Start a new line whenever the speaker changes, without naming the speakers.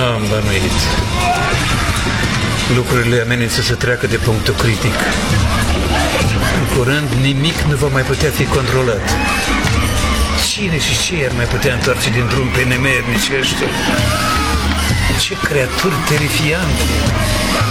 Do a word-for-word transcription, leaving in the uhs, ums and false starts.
N-am bănuit. Lucrurile amenință să treacă de punctul critic. În curând, nimic nu va mai putea fi controlat. Cine și ce ar mai putea întoarce din drum pe nemernici ăștia? Ce creaturi terifiante!